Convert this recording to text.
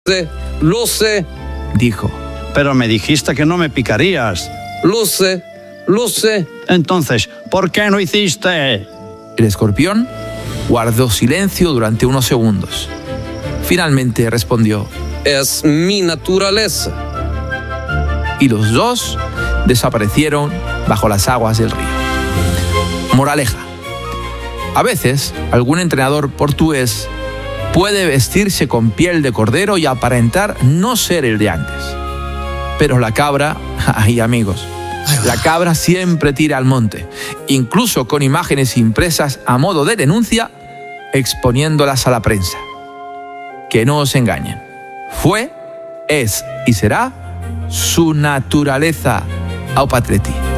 Lo sé, dijo. Pero me dijiste que no me picarías. Lo sé. Entonces, ¿por qué no hiciste? El escorpión guardó silencio durante unos segundos. Finalmente respondió: Es mi naturaleza. Y los dos desaparecieron bajo las aguas del río. Moraleja: a veces algún entrenador portugués puede vestirse con piel de cordero y aparentar no ser el de antes. Pero la cabra, ay amigos, la cabra siempre tira al monte, incluso con imágenes impresas a modo de denuncia, exponiéndolas a la prensa. Que no os engañen. Fue, es y será su naturaleza. Au Patreti.